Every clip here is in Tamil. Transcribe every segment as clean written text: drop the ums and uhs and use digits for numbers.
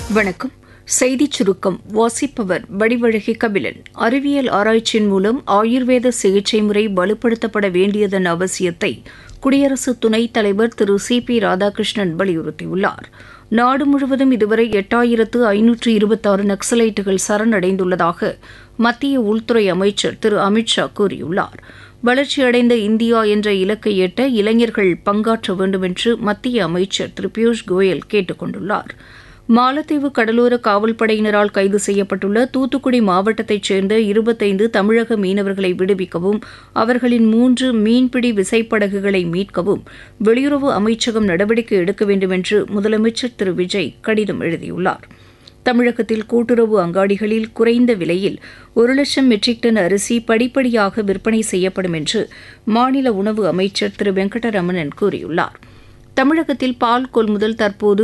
வணக்கம். செய்திச் சுருக்கம் வாசிப்பவர் வடிவழகி கபிலன். அறிவியல் ஆராய்ச்சியின் மூலம் ஆயுர்வேத சிகிச்சை முறை வலுப்படுத்தப்பட வேண்டியதன் அவசியத்தை குடியரசு துணைத் தலைவர் திரு சி.பி. ராதாகிருஷ்ணன் வலியுறுத்தியுள்ளார். நாடு முழுவதும் இதுவரை 8526 நக்சலைட்டுகள் சரணடைந்துள்ளதாக மத்திய உள்துறை அமைச்சர் திரு அமித் ஷா கூறியுள்ளார். வளர்ச்சியடைந்த இந்தியா என்ற இலக்கை எட்ட இளைஞர்கள் பங்காற்ற வேண்டும் என்று மத்திய அமைச்சர் திரு பியூஷ் கோயல் கேட்டுக் கொண்டுள்ளார். மாலத்தீவு கடலோர காவல்படையினரால் கைது செய்யப்பட்டுள்ள தூத்துக்குடி மாவட்டத்தைச் சேர்ந்த 25 தமிழக மீனவர்களை விடுவிக்கவும் அவர்களின் 3 மீன்பிடி விசைப்படகுகளை மீட்கவும் வெளியுறவு அமைச்சகம் நடவடிக்கை எடுக்க வேண்டும் என்று முதலமைச்சர் திரு விஜய் கடிதம் எழுதியுள்ளார். தமிழகத்தில் கூட்டுறவு அங்காடிகளில் குறைந்த விலையில் 1,00,000 மெட்ரிக் டன் அரிசி படிப்படியாக விற்பனை செய்யப்படும் என்று மாநில உணவு அமைச்சர் திரு வெங்கடரமணன் கூறியுள்ளார். தமிழகத்தில் பால் கொள்முதல் தற்போது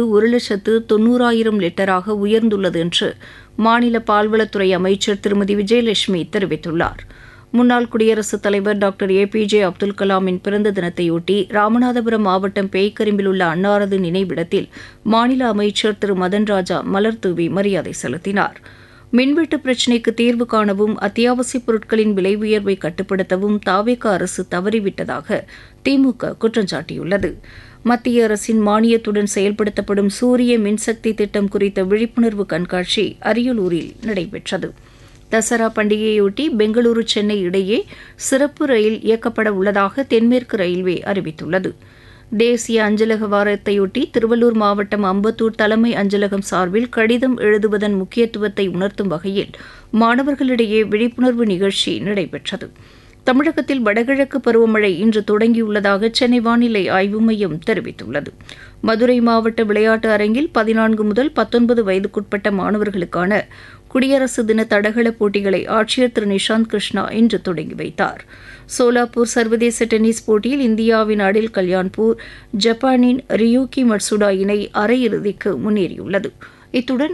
1,90,000 லிட்டராக உயர்ந்துள்ளது என்று மாநில பால்வளத்துறை அமைச்சர் திருமதி விஜயலட்சுமி தெரிவித்துள்ளார். முன்னாள் குடியரசுத் தலைவர் டாக்டர் ஏ.பி.ஜே. அப்துல் கலாமின் பிறந்த தினத்தையொட்டி ராமநாதபுரம் மாவட்டம் பேய்கரும்பில் உள்ள அன்னாரது நினைவிடத்தில் மாநில அமைச்சர் திரு மதன் ராஜா மலர்தூவி மரியாதை செலுத்தினார். மின்வெட்டு பிரச்சினைக்கு தீர்வு காணவும் அத்தியாவசியப் பொருட்களின் விலை உயர்வை கட்டுப்படுத்தவும் தாவேகா அரசு தவறிவிட்டதாக திமுக குற்றம் சாட்டியுள்ளது. மத்திய அரசின் மானியத்துடன் செயல்படுத்தப்படும் சூரிய மின்சக்தி திட்டம் குறித்த விழிப்புணர்வு கண்காட்சி அரியலூரில் நடைபெற்றது. தசரா பண்டிகையொட்டி பெங்களூரு சென்னை இடையே சிறப்பு ரயில் இயக்கப்பட உள்ளதாக தென்மேற்கு ரயில்வே அறிவித்துள்ளது. தேசிய அஞ்சலக வாரத்தையொட்டி திருவள்ளூர் மாவட்டம் அம்பத்தூர் தலைமை அஞ்சலகம் சார்பில் கடிதம் எழுதுவதன் முக்கியத்துவத்தை உணர்த்தும் வகையில் மாணவர்களிடையே விழிப்புணர்வு நிகழ்ச்சி நடைபெற்றது. தமிழகத்தில் வடகிழக்கு பருவமழை இன்று தொடங்கியுள்ளதாக சென்னை வானிலை ஆய்வு மையம் தெரிவித்துள்ளது. மதுரை மாவட்ட விளையாட்டு அரங்கில் 14 முதல் 19 வயதுக்குட்பட்ட மாணவர்களுக்கான குடியரசு தின தடகள போட்டிகளை ஆட்சியர் திரு நிஷாந்த் கிருஷ்ணா இன்று தொடங்கி வைத்தார். சோலாப்பூர் சர்வதேச டென்னிஸ் போட்டியில் இந்தியாவின் அடில் கல்யாண்பூர் ஜப்பானின் ரியூகி மட்சுடா இணை அரையிறுதிக்கு முன்னேறியுள்ளது. இத்துடன்